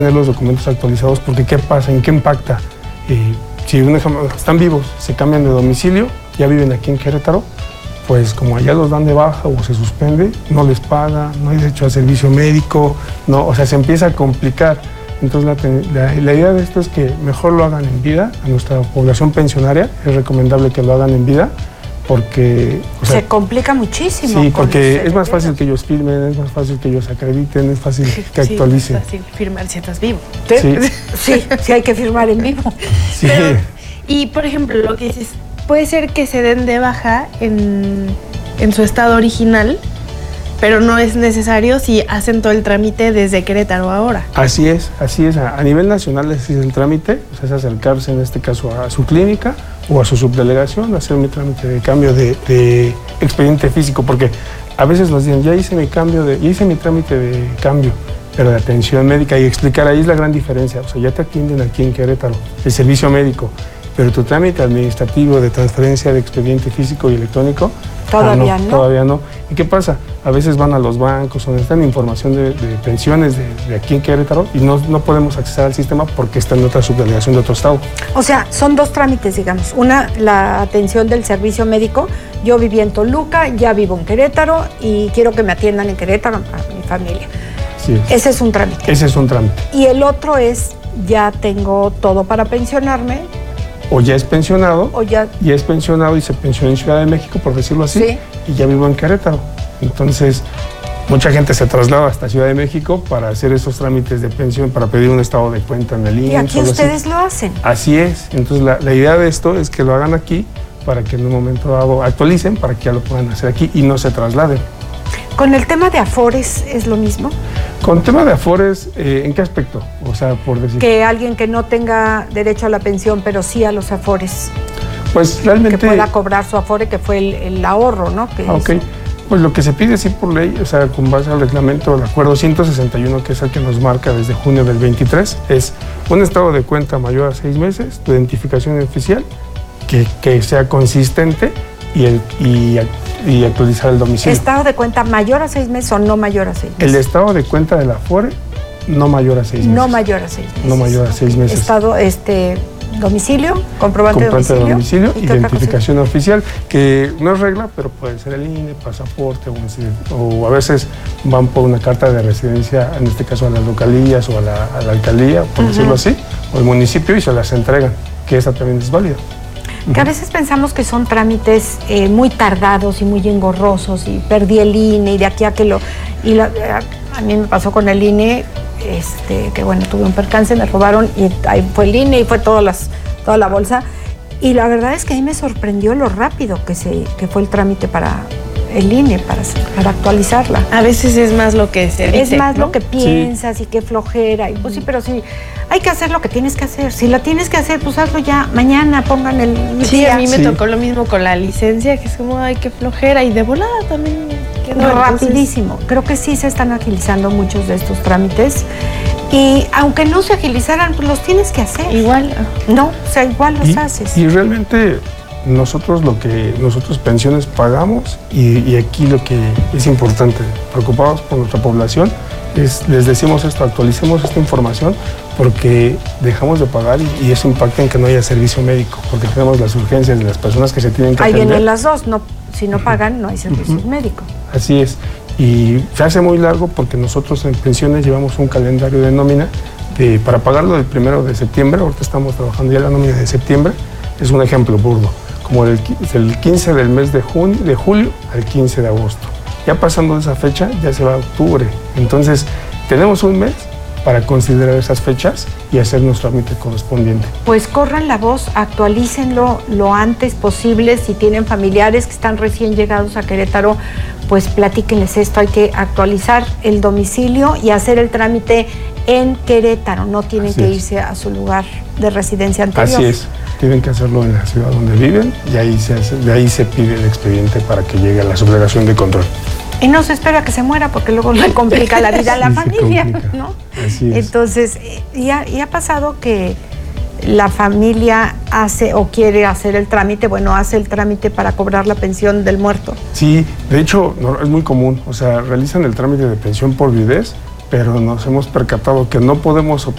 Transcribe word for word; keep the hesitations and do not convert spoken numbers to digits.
tener los documentos actualizados, porque ¿qué pasa? ¿En qué impacta? Eh, si un ejemplo, están vivos, se cambian de domicilio, ya viven aquí en Querétaro, pues como allá los dan de baja o se suspende, no les paga, no hay derecho a servicio médico, no, o sea, se empieza a complicar. Entonces la, la, la idea de esto es que mejor lo hagan en vida. A nuestra población pensionaria es recomendable que lo hagan en vida, porque... O sea, se complica muchísimo. Sí, porque es más fácil que ellos firmen, es más fácil que ellos acrediten, es fácil que sí, actualicen. Es fácil firmar si estás vivo. Sí, sí, sí hay que firmar en vivo. Sí. Pero, y por ejemplo, lo que dices, puede ser que se den de baja en, en su estado original, pero no es necesario si hacen todo el trámite desde Querétaro ahora. Así es, así es. A, a nivel nacional es el trámite, o sea, es acercarse en este caso a su clínica o a su subdelegación, hacer mi trámite de cambio de, de expediente físico, porque a veces nos dicen, ya hice mi cambio, de, ya hice mi trámite de cambio, pero de atención médica, y explicar ahí es la gran diferencia. O sea, ya te atienden aquí en Querétaro, el servicio médico, pero tu trámite administrativo de transferencia de expediente físico y electrónico, todavía ah, no, no. Todavía no. ¿Y qué pasa? A veces van a los bancos o necesitan información de, de pensiones de, de aquí en Querétaro y no, no podemos acceder al sistema porque está en otra subdelegación de otro estado. O sea, son dos trámites, digamos. Una, la atención del servicio médico. Yo viví en Toluca, ya vivo en Querétaro y quiero que me atiendan en Querétaro a mi familia. Sí. Ese es un trámite. Ese es un trámite. Y el otro es, ya tengo todo para pensionarme. O ya es pensionado, o ya... ya es pensionado y se pensionó en Ciudad de México, por decirlo así, sí. Y ya vivo en Querétaro. Entonces, mucha gente se traslada hasta Ciudad de México para hacer esos trámites de pensión, para pedir un estado de cuenta en el I M S. Y aquí ustedes así. Lo hacen. Así es. Entonces, la, la idea de esto es que lo hagan aquí para que en un momento dado actualicen, para que ya lo puedan hacer aquí y no se trasladen. ¿Con el tema de Afores es lo mismo? Con el tema de Afores, eh, ¿en qué aspecto? O sea, por decir... Que alguien que no tenga derecho a la pensión, pero sí a los Afores. Pues realmente... Que pueda cobrar su Afore, que fue el, el ahorro, ¿no? Que ah, ok. Pues lo que se pide sí por ley, o sea, con base al reglamento del acuerdo ciento sesenta y uno, que es el que nos marca desde junio del veintitrés, es un estado de cuenta mayor a seis meses, tu identificación oficial, que, que sea consistente y, el, y, y actualizar el domicilio. ¿Estado de cuenta mayor a seis meses o no mayor a seis meses? El estado de cuenta del Afore no mayor a seis meses. No mayor a seis meses. No mayor a seis meses. Estado, este... domicilio, comprobante, comprobante de domicilio, de domicilio identificación oficial, que no es regla, pero puede ser el I N E, pasaporte, o, o a veces van por una carta de residencia, en este caso a las localías o a la, a la alcaldía, por uh-huh. decirlo así, o el municipio, y se las entregan, que esa también es válida. Que a veces pensamos que son trámites eh, muy tardados y muy engorrosos, y perdí el I N E y de aquí a que lo... y lo, a mí me pasó con el I N E, Este, que bueno, tuve un percance, me robaron y ahí fue el I N E y fue todas las, toda la bolsa. Y la verdad es que a mí me sorprendió lo rápido que, se, que fue el trámite para el I N E, para, para actualizarla. A veces es más lo que se dice, Es más ¿no? lo que piensas sí. Y qué flojera. Y pues sí, pero sí, hay que hacer lo que tienes que hacer. Si la tienes que hacer, pues hazlo ya. Mañana pongan el Sí, día. a mí me sí. tocó lo mismo con la licencia, que es como, ay, qué flojera. Y de volada también quedó. Rapidísimo. Entonces... Creo que sí se están agilizando muchos de estos trámites. Y aunque no se agilizaran, pues los tienes que hacer. Igual. No, o sea, igual los y, haces. Y realmente nosotros lo que nosotros pensiones pagamos, y, y aquí lo que es importante, preocupados por nuestra población, es, les decimos esto, actualicemos esta información, porque dejamos de pagar y, y eso impacta en que no haya servicio médico, porque tenemos las urgencias de las personas que se tienen que Ahí atender. vienen las dos, no, si no pagan no hay servicio Uh-huh. médico. Así es, y se hace muy largo porque nosotros en pensiones llevamos un calendario de nómina de, para pagarlo del primero de septiembre, ahorita estamos trabajando ya la nómina de septiembre, es un ejemplo burdo, como del, del quince del mes de, junio, de julio al quince de agosto. Ya pasando esa fecha, ya se va a octubre. Entonces, tenemos un mes para considerar esas fechas y hacer nuestro trámite correspondiente. Pues corran la voz, actualícenlo lo antes posible. Si tienen familiares que están recién llegados a Querétaro, pues platíquenles esto. Hay que actualizar el domicilio y hacer el trámite en Querétaro. No tienen Así que es. irse a su lugar de residencia anterior. Así es. Tienen que hacerlo en la ciudad donde viven y ahí se hace, de ahí se pide el expediente para que llegue a la subdelegación de control. Y no se espera que se muera porque luego le complica la vida a la Sí, familia, ¿no? Así es. Entonces, y ha, y ha pasado que la familia hace o quiere hacer el trámite, bueno, hace el trámite para cobrar la pensión del muerto. Sí, de hecho, no, es muy común. O sea, realizan el trámite de pensión por viudez pero nos hemos percatado que no podemos